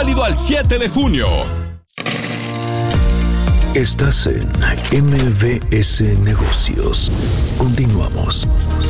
Válido al 7 de junio. Estás en MBS Negocios. Continuamos.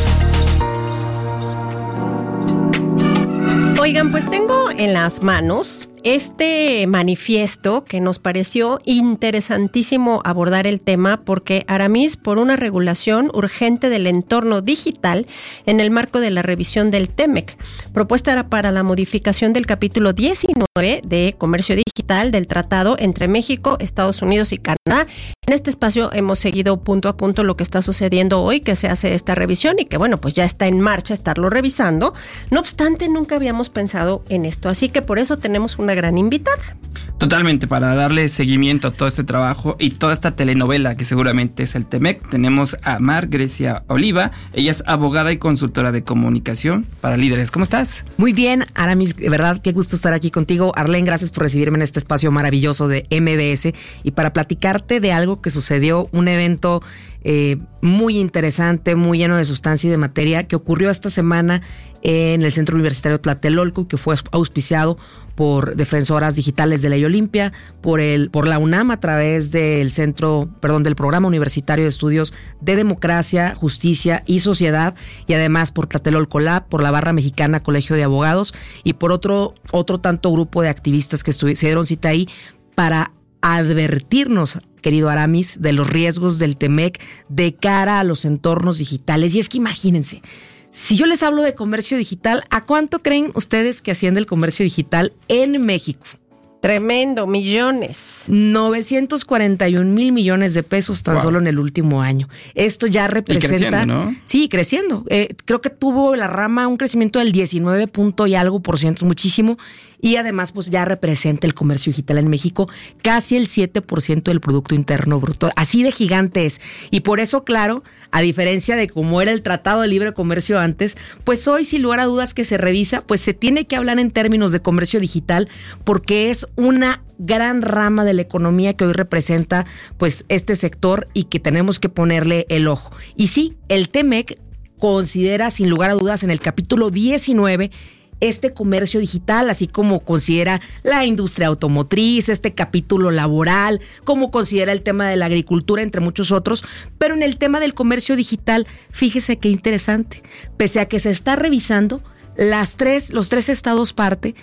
Oigan, pues tengo en las manos este manifiesto que nos pareció interesantísimo abordar el tema porque Aramis, por una regulación urgente del entorno digital en el marco de la revisión del TEMEC, propuesta para la modificación del capítulo 19 de Comercio Digital del Tratado entre México, Estados Unidos y Canadá. En este espacio hemos seguido punto a punto lo que está sucediendo hoy, que se hace esta revisión y que bueno, pues ya está en marcha estarlo revisando. No obstante, nunca habíamos pensado en esto, así que por eso tenemos una gran invitada. Totalmente, para darle seguimiento a todo este trabajo y toda esta telenovela que seguramente es el TEMEC, tenemos a Mar Grecia Oliva. Ella es abogada y consultora de comunicación para líderes. ¿Cómo estás? Muy bien, Aramis, de verdad, qué gusto estar aquí contigo. Arlene, gracias por recibirme en este espacio maravilloso de MBS y para platicarte de algo que sucedió, un evento muy interesante, muy lleno de sustancia y de materia, que ocurrió esta semana en el Centro Universitario Tlatelolco, que fue auspiciado por Defensoras Digitales de Ley Olimpia, por la UNAM a través del del Programa Universitario de Estudios de Democracia, Justicia y Sociedad, y además por Tlatelolco Lab, por la Barra Mexicana Colegio de Abogados y por otro tanto grupo de activistas que se dieron cita ahí para advertirnos, querido Aramis, de los riesgos del TEMEC de cara a los entornos digitales. Y es que imagínense, si yo les hablo de comercio digital, ¿a cuánto creen ustedes que asciende el comercio digital en México? Tremendo, millones. 941 mil millones de pesos tan solo en el último año. Esto ya representa... Y creciendo, ¿no? Sí, creciendo. Creo que tuvo la rama un crecimiento del 19 punto y algo por ciento, muchísimo. Y además, pues ya representa el comercio digital en México casi el 7% del Producto Interno Bruto. Así de gigante es. Y por eso, claro, a diferencia de cómo era el Tratado de Libre Comercio antes, pues hoy, sin lugar a dudas que se revisa, pues se tiene que hablar en términos de comercio digital porque es una gran rama de la economía que hoy representa pues este sector y que tenemos que ponerle el ojo. Y sí, el TEMEC considera sin lugar a dudas en el capítulo 19 este comercio digital, así como considera la industria automotriz, este capítulo laboral, como considera el tema de la agricultura, entre muchos otros. Pero en el tema del comercio digital, fíjese qué interesante. Pese a que se está revisando, los tres estados parte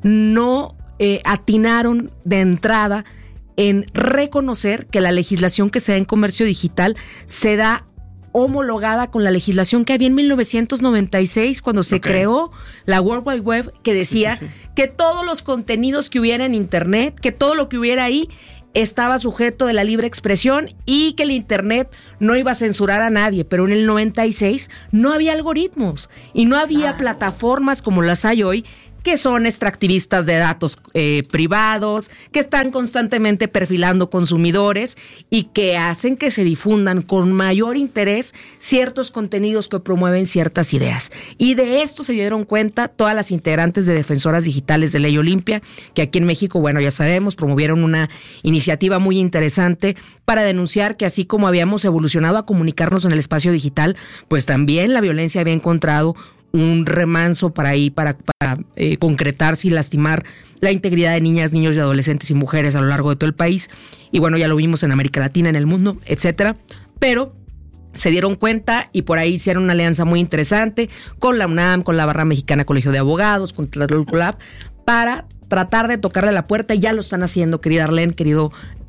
no atinaron de entrada en reconocer que la legislación que se da en comercio digital se da homologada con la legislación que había en 1996 cuando se creó la World Wide Web, que decía que todos los contenidos que hubiera en Internet, que todo lo que hubiera ahí estaba sujeto de la libre expresión y que el Internet no iba a censurar a nadie. Pero en el 96 no había algoritmos y no había plataformas como las hay hoy, que son extractivistas de datos privados, que están constantemente perfilando consumidores y que hacen que se difundan con mayor interés ciertos contenidos que promueven ciertas ideas. Y de esto se dieron cuenta todas las integrantes de Defensoras Digitales de Ley Olimpia, que aquí en México, bueno, ya sabemos, promovieron una iniciativa muy interesante para denunciar que así como habíamos evolucionado a comunicarnos en el espacio digital, pues también la violencia había encontrado un remanso para concretarse y lastimar la integridad de niñas, niños y adolescentes y mujeres a lo largo de todo el país. Y bueno, ya lo vimos en América Latina, en el mundo, etcétera. Pero se dieron cuenta y por ahí hicieron una alianza muy interesante con la UNAM, con la Barra Mexicana Colegio de Abogados, con Tlatelolco Lab, para tratar de tocarle la puerta. Y ya lo están haciendo, querida Arlene, querido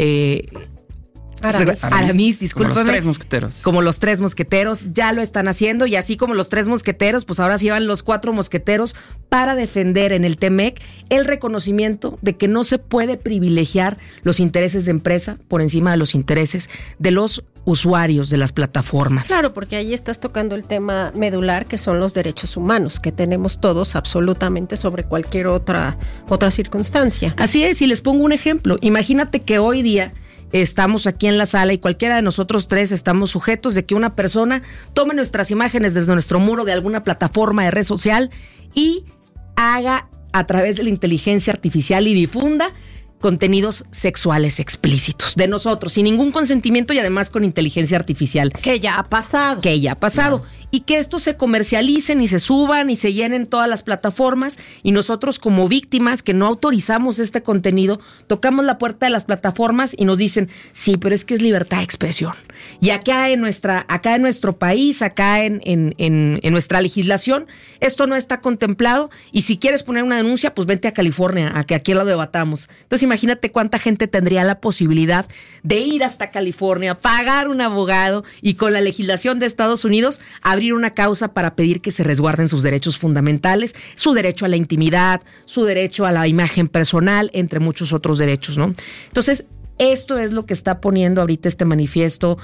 Aramis, discúlpame. Como los tres mosqueteros. Como los tres mosqueteros, ya lo están haciendo, y así como los tres mosqueteros, pues ahora sí van los cuatro mosqueteros para defender en el TEMEC el reconocimiento de que no se puede privilegiar los intereses de empresa por encima de los intereses de los usuarios de las plataformas. Claro, porque ahí estás tocando el tema medular, que son los derechos humanos que tenemos todos absolutamente sobre cualquier otra circunstancia. Así es, y les pongo un ejemplo. Imagínate que hoy día estamos aquí en la sala y cualquiera de nosotros tres estamos sujetos de que una persona tome nuestras imágenes desde nuestro muro de alguna plataforma de red social y haga a través de la inteligencia artificial y difunda contenidos sexuales explícitos de nosotros, sin ningún consentimiento y además con inteligencia artificial. Que ya ha pasado. Claro. Y que estos se comercialicen y se suban y se llenen todas las plataformas, y nosotros como víctimas que no autorizamos este contenido, tocamos la puerta de las plataformas y nos dicen, sí, pero es que es libertad de expresión. Y acá en nuestro país, acá en nuestra legislación, esto no está contemplado, y si quieres poner una denuncia, pues vente a California, a que aquí lo debatamos. Entonces imagínate cuánta gente tendría la posibilidad de ir hasta California, pagar un abogado y con la legislación de Estados Unidos abrir una causa para pedir que se resguarden sus derechos fundamentales, su derecho a la intimidad, su derecho a la imagen personal, entre muchos otros derechos, ¿no? Entonces, esto es lo que está poniendo ahorita este manifiesto,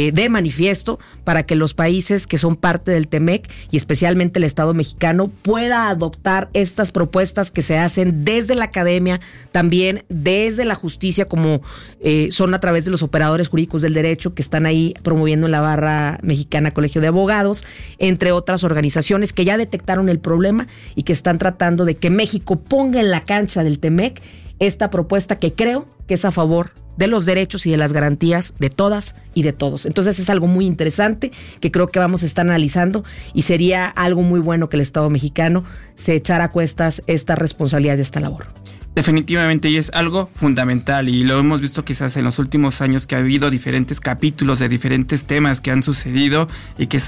para que los países que son parte del TEMEC y especialmente el Estado mexicano pueda adoptar estas propuestas que se hacen desde la academia, también desde la justicia, como son a través de los operadores jurídicos del derecho que están ahí promoviendo en la barra mexicana Colegio de Abogados, entre otras organizaciones que ya detectaron el problema y que están tratando de que México ponga en la cancha del TEMEC esta propuesta que creo que es a favor de los derechos y de las garantías de todas y de todos. Entonces es algo muy interesante que creo que vamos a estar analizando, y sería algo muy bueno que el Estado mexicano se echara a cuestas esta responsabilidad de esta labor. Definitivamente, y es algo fundamental, y lo hemos visto quizás en los últimos años, que ha habido diferentes capítulos de diferentes temas que han sucedido y que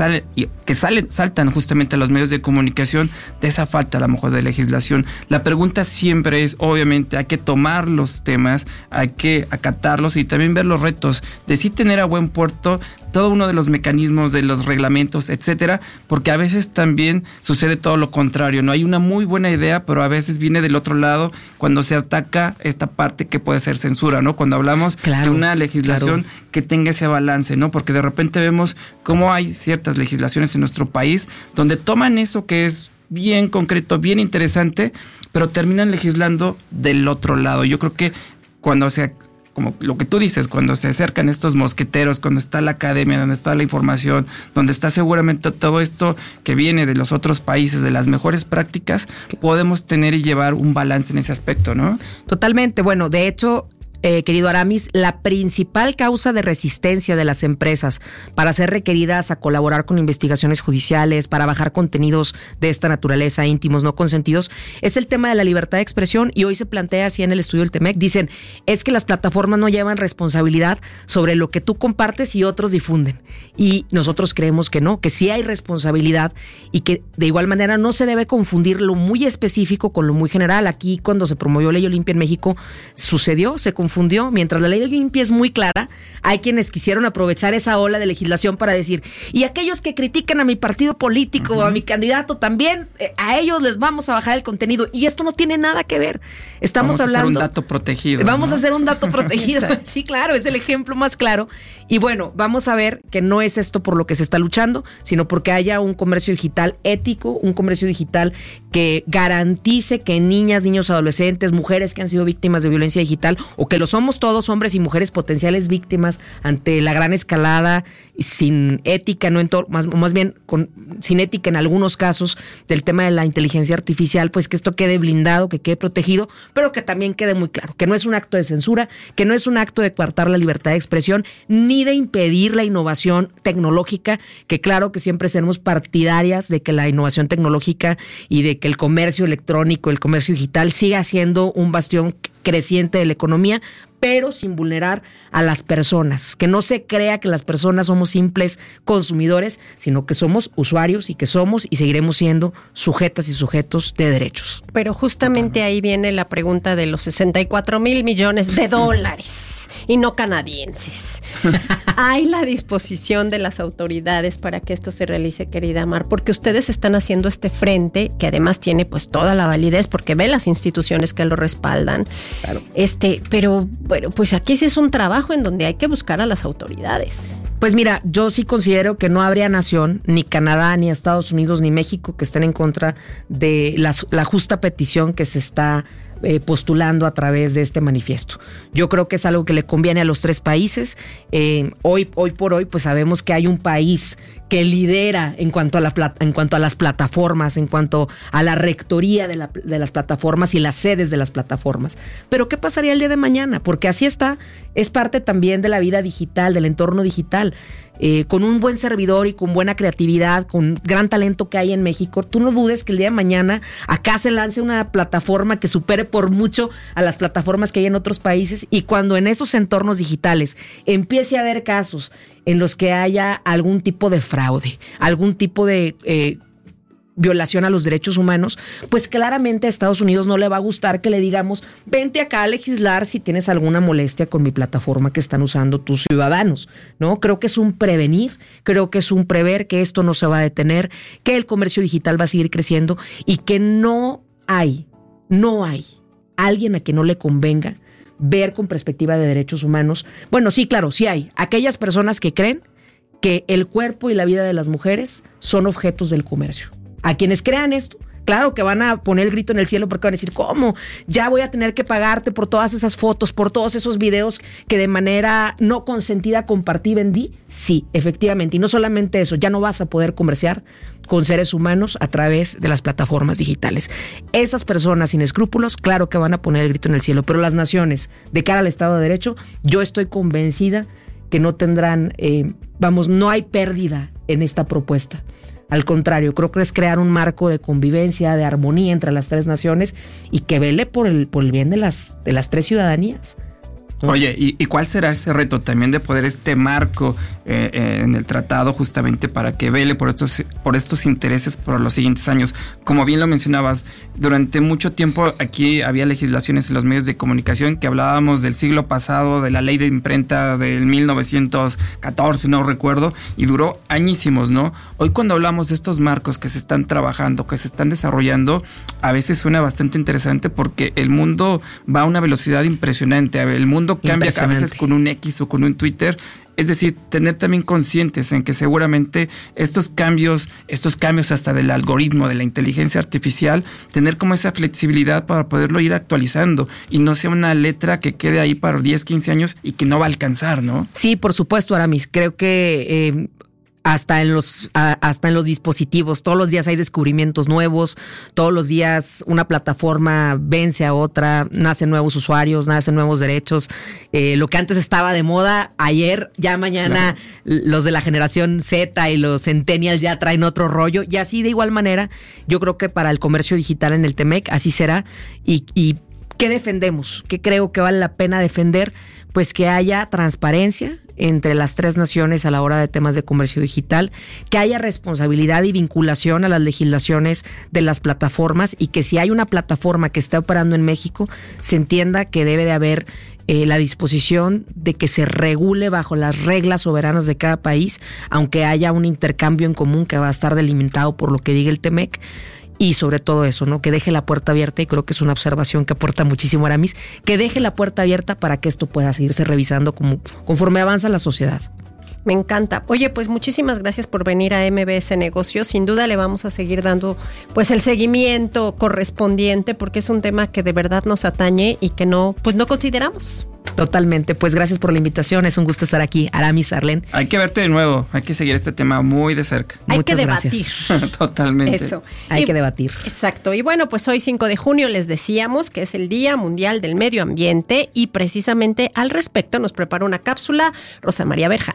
saltan justamente a los medios de comunicación de esa falta a lo mejor de legislación. La pregunta siempre es, obviamente, hay que tomar los temas, hay que acatarlos y también ver los retos de sí tener a buen puerto todo uno de los mecanismos, de los reglamentos, etcétera, porque a veces también sucede todo lo contrario, ¿no? Hay una muy buena idea, pero a veces viene del otro lado cuando se ataca esta parte que puede ser censura, ¿no? Cuando hablamos de una legislación que tenga ese balance, ¿no? Porque de repente vemos cómo hay ciertas legislaciones en nuestro país donde toman eso que es bien concreto, bien interesante, pero terminan legislando del otro lado. Yo creo que cuando como lo que tú dices, cuando se acercan estos mosqueteros, cuando está la academia, donde está la información, donde está seguramente todo esto que viene de los otros países, de las mejores prácticas, podemos tener y llevar un balance en ese aspecto, ¿no? Totalmente. Bueno, de hecho, querido Aramis, la principal causa de resistencia de las empresas para ser requeridas a colaborar con investigaciones judiciales, para bajar contenidos de esta naturaleza, íntimos, no consentidos, es el tema de la libertad de expresión, y hoy se plantea así en el estudio del TEMEC. Dicen, es que las plataformas no llevan responsabilidad sobre lo que tú compartes y otros difunden. Y nosotros creemos que no, que sí hay responsabilidad, y que de igual manera no se debe confundir lo muy específico con lo muy general. Aquí, cuando se promovió Ley Olimpia en México, se confundió. Mientras la Ley Olimpia es muy clara, hay quienes quisieron aprovechar esa ola de legislación para decir, y aquellos que critican a mi partido político o a mi candidato también, a ellos les vamos a bajar el contenido, y esto no tiene nada que ver. Estamos hablando... Vamos a hacer un dato protegido. Vamos a hacer un dato protegido. Sí, claro, es el ejemplo más claro. Y bueno, vamos a ver que no es esto por lo que se está luchando, sino porque haya un comercio digital ético, un comercio digital que garantice que niñas, niños, adolescentes, mujeres que han sido víctimas de violencia digital, o que lo somos todos, hombres y mujeres potenciales víctimas ante la gran escalada, sin ética, más bien sin ética en algunos casos, del tema de la inteligencia artificial, pues que esto quede blindado, que quede protegido, pero que también quede muy claro que no es un acto de censura, que no es un acto de coartar la libertad de expresión, ni de impedir la innovación tecnológica, que claro que siempre seremos partidarias de que la innovación tecnológica y de que el comercio electrónico, el comercio digital siga siendo un bastión creciente de la economía, pero sin vulnerar a las personas. Que no se crea que las personas somos simples consumidores, sino que somos usuarios y que somos y seguiremos siendo sujetas y sujetos de derechos. Pero justamente ahí viene la pregunta de los 64,000 millones de dólares y no canadienses. ¿Hay la disposición de las autoridades para que esto se realice, querida Mar? Porque ustedes están haciendo este frente, que además tiene pues toda la validez, porque ve las instituciones que lo respaldan. Claro. Pero bueno, pues aquí sí es un trabajo en donde hay que buscar a las autoridades. Pues mira, yo sí considero que no habría nación, ni Canadá, ni Estados Unidos, ni México, que estén en contra de la justa petición que se está postulando a través de este manifiesto. Yo creo que es algo que le conviene a los tres países. Hoy por hoy, pues sabemos que hay un país que lidera en cuanto a las plataformas, en cuanto a la rectoría de las plataformas y las sedes de las plataformas. Pero ¿qué pasaría el día de mañana? Porque así está, es parte también de la vida digital, del entorno digital. Con un buen servidor y con buena creatividad, con gran talento que hay en México, tú no dudes que el día de mañana acá se lance una plataforma que supere por mucho a las plataformas que hay en otros países, y cuando en esos entornos digitales empiece a haber casos en los que haya algún tipo de fraude, algún tipo de violación a los derechos humanos, pues claramente a Estados Unidos no le va a gustar que le digamos, vente acá a legislar si tienes alguna molestia con mi plataforma que están usando tus ciudadanos, ¿no? Creo que es un prevenir, creo que es un prever que esto no se va a detener, que el comercio digital va a seguir creciendo y que no hay alguien a quien no le convenga ver con perspectiva de derechos humanos. Bueno, sí, claro, sí hay aquellas personas que creen que el cuerpo y la vida de las mujeres son objetos del comercio. A quienes crean esto, claro que van a poner el grito en el cielo porque van a decir, ¿cómo? Ya voy a tener que pagarte por todas esas fotos, por todos esos videos que de manera no consentida compartí, vendí. Sí, efectivamente. Y no solamente eso, ya no vas a poder comerciar con seres humanos a través de las plataformas digitales. Esas personas sin escrúpulos, claro que van a poner el grito en el cielo, pero las naciones, de cara al Estado de Derecho, yo estoy convencida que no tendrán, no hay pérdida en esta propuesta. Al contrario, creo que es crear un marco de convivencia, de armonía entre las tres naciones y que vele por el bien de las tres ciudadanías. Oye, ¿y cuál será ese reto también de poder este marco en el tratado justamente para que vele por estos intereses por los siguientes años? Como bien lo mencionabas, durante mucho tiempo aquí había legislaciones en los medios de comunicación que hablábamos del siglo pasado, de la ley de imprenta del 1914, no recuerdo, y duró añísimos, ¿no? Hoy cuando hablamos de estos marcos que se están trabajando, que se están desarrollando, a veces suena bastante interesante porque el mundo va a una velocidad impresionante, el mundo cambia a veces con un X o con un Twitter. Es decir, tener también conscientes en que seguramente estos cambios hasta del algoritmo, de la inteligencia artificial, tener como esa flexibilidad para poderlo ir actualizando y no sea una letra que quede ahí para 10, 15 años y que no va a alcanzar, ¿no? Sí, por supuesto, Aramis. Creo que hasta en los dispositivos, todos los días hay descubrimientos nuevos, todos los días una plataforma vence a otra, nacen nuevos usuarios, nacen nuevos derechos. Lo que antes estaba de moda, ayer, ya mañana, claro, los de la generación Z y los centennials ya traen otro rollo, y así de igual manera, yo creo que para el comercio digital en el TEMEC así será. Y ¿qué defendemos? ¿Qué creo que vale la pena defender? Pues que haya transparencia entre las tres naciones a la hora de temas de comercio digital, que haya responsabilidad y vinculación a las legislaciones de las plataformas, y que si hay una plataforma que está operando en México, se entienda que debe de haber la disposición de que se regule bajo las reglas soberanas de cada país, aunque haya un intercambio en común que va a estar delimitado por lo que diga el TEMEC. Y sobre todo eso, ¿no? Que deje la puerta abierta, y creo que es una observación que aporta muchísimo Aramis, que deje la puerta abierta para que esto pueda seguirse revisando conforme avanza la sociedad. Me encanta. Oye, pues muchísimas gracias por venir a MBS Negocios. Sin duda le vamos a seguir dando pues el seguimiento correspondiente, porque es un tema que de verdad nos atañe y que no consideramos. Totalmente, pues gracias por la invitación, es un gusto estar aquí, Aramis, Arlén. Hay que verte de nuevo, hay que seguir este tema muy de cerca. Hay que debatir. Totalmente. Eso. Hay que debatir. Exacto, y bueno, pues hoy 5 de junio les decíamos que es el Día Mundial del Medio Ambiente, y precisamente al respecto nos preparó una cápsula Rosa María Berján.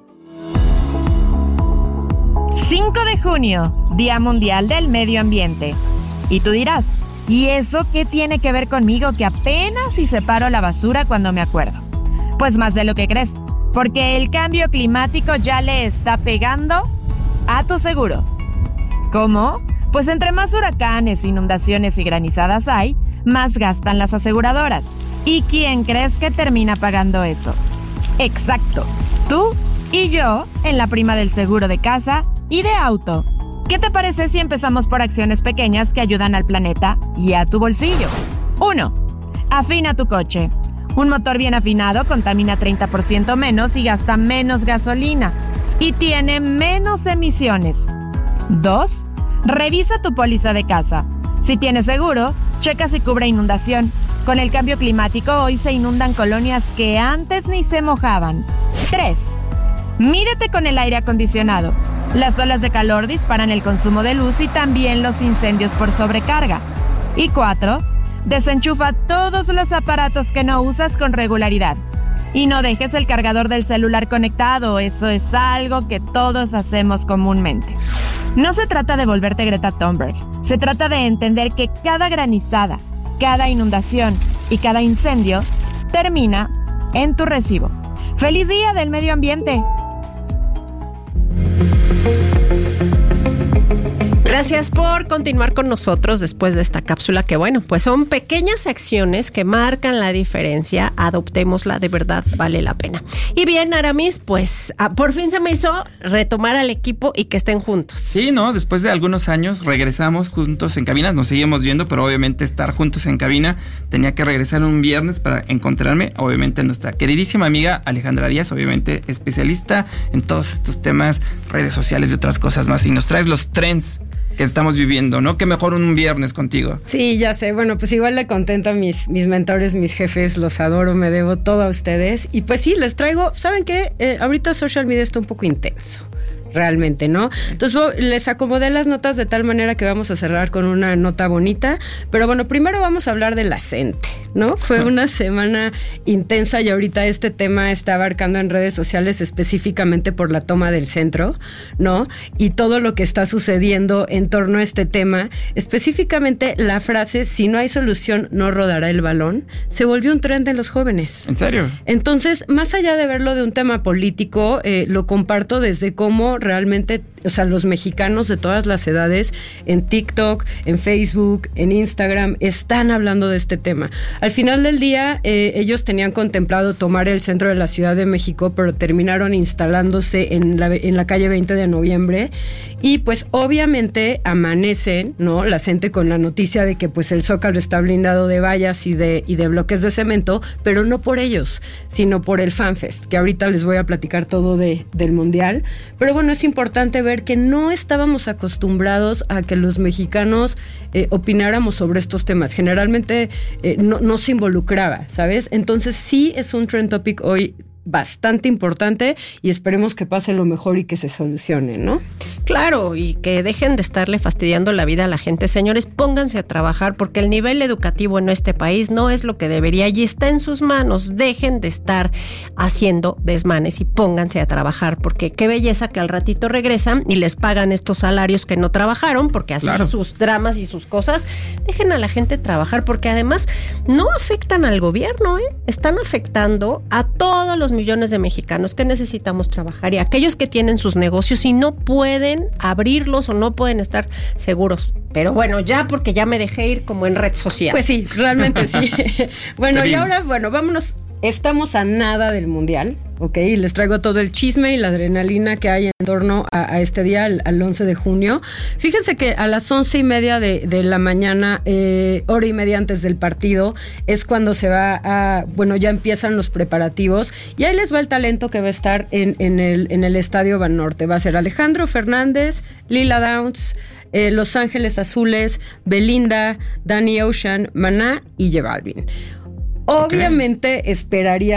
5 de junio, Día Mundial del Medio Ambiente. Y tú dirás, ¿y eso qué tiene que ver conmigo que apenas si separo la basura cuando me acuerdo? Pues más de lo que crees, porque el cambio climático ya le está pegando a tu seguro. ¿Cómo? Pues entre más huracanes, inundaciones y granizadas hay, más gastan las aseguradoras. ¿Y quién crees que termina pagando eso? Exacto, tú y yo en la prima del seguro de casa y de auto. ¿Qué te parece si empezamos por acciones pequeñas que ayudan al planeta y a tu bolsillo? 1. Afina tu coche. Un motor bien afinado contamina 30% menos y gasta menos gasolina y tiene menos emisiones. 2. Revisa tu póliza de casa. Si tienes seguro, checa si cubre inundación. Con el cambio climático hoy se inundan colonias que antes ni se mojaban. 3. Mídete con el aire acondicionado. Las olas de calor disparan el consumo de luz y también los incendios por sobrecarga. Y 4. Desenchufa todos los aparatos que no usas con regularidad. Y no dejes el cargador del celular conectado, eso es algo que todos hacemos comúnmente. No se trata de volverte Greta Thunberg, se trata de entender que cada granizada, cada inundación y cada incendio termina en tu recibo. ¡Feliz Día del Medio Ambiente! Gracias por continuar con nosotros después de esta cápsula que, bueno, pues son pequeñas acciones que marcan la diferencia. Adoptémosla, de verdad vale la pena. Y bien, Aramis, pues por fin se me hizo retomar al equipo y que estén juntos. Sí, ¿no? Después de algunos años regresamos juntos en cabina, nos seguimos viendo, pero obviamente estar juntos en cabina. Tenía que regresar un viernes para encontrarme, obviamente nuestra queridísima amiga Alejandra Díaz, obviamente especialista en todos estos temas, redes sociales y otras cosas más, y nos traes los trends que estamos viviendo, ¿no? Qué mejor un viernes contigo. Sí, ya sé. Bueno, pues igual le contento a mis mentores, mis jefes, los adoro, me debo todo a ustedes. Y pues sí, les traigo, ¿saben qué? Ahorita social media está un poco intenso. Realmente, ¿no? Entonces les acomodé las notas de tal manera que vamos a cerrar con una nota bonita, pero bueno, primero vamos a hablar de la CENTE, ¿no? Fue una semana intensa y ahorita este tema está abarcando en redes sociales específicamente por la toma del centro, ¿no? Y todo lo que está sucediendo en torno a este tema, específicamente la frase, si no hay solución, no rodará el balón, se volvió un trend en los jóvenes. ¿En serio? Entonces, más allá de verlo de un tema político, lo comparto desde cómo realmente, o sea, los mexicanos de todas las edades en TikTok, en Facebook, en Instagram, están hablando de este tema. Al final del día, ellos tenían contemplado tomar el centro de la Ciudad de México, pero terminaron instalándose en la calle 20 de noviembre y pues obviamente amanecen, ¿no? La gente con la noticia de que pues el Zócalo está blindado de vallas y de bloques de cemento, pero no por ellos, sino por el FanFest, que ahorita les voy a platicar todo del Mundial. Pero bueno, es importante ver que no estábamos acostumbrados a que los mexicanos opináramos sobre estos temas. Generalmente no se involucraba, ¿sabes? Entonces sí es un trend topic hoy bastante importante y esperemos que pase lo mejor y que se solucione, ¿no? Claro, y que dejen de estarle fastidiando la vida a la gente. Señores, pónganse a trabajar porque el nivel educativo en este país no es lo que debería y está en sus manos. Dejen de estar haciendo desmanes y pónganse a trabajar porque qué belleza que al ratito regresan y les pagan estos salarios que no trabajaron porque así claro. Sus dramas y sus cosas. Dejen a la gente trabajar porque además no afectan al gobierno, están afectando a todos los millones de mexicanos que necesitamos trabajar y aquellos que tienen sus negocios y no pueden abrirlos o no pueden estar seguros. Pero bueno, ya porque ya me dejé ir como en red social. Pues sí, realmente sí. Bueno, y ahora, bueno, vámonos. Estamos a nada del Mundial, ¿ok? Y les traigo todo el chisme y la adrenalina que hay en torno a este día, al 11 de junio. Fíjense que a las 11:30 de la mañana, hora y media antes del partido, es cuando se va ya empiezan los preparativos. Y ahí les va el talento que va a estar en el Estadio Banorte. Va a ser Alejandro Fernández, Lila Downs, Los Ángeles Azules, Belinda, Danny Ocean, Maná y J Balvin. Obviamente esperaría